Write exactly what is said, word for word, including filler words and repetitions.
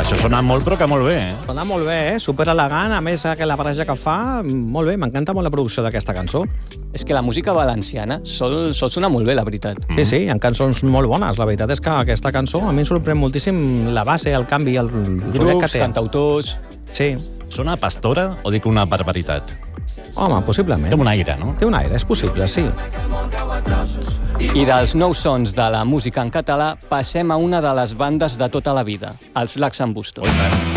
Això sona molt, però que molt bé, eh? Sona molt bé, eh? Super elegant, a més que la barreja que fa, molt bé, m'encanta molt la producció d'aquesta cançó. És que la música valenciana sol, sol sonar molt bé, la veritat. Sí, sí, hi ha cançons molt bones. La veritat és que aquesta cançó a mi em sorprèn moltíssim la base, el canvi, el rotllet que Grups, té. cantautors... Sí. Sona pastora o dic una barbaritat? Home, possiblement. Té un aire, no? Té un aire, és possible, sí. I dels nous sons de la música en català passem a una de les bandes de tota la vida, els Lacs en Busto. Oh,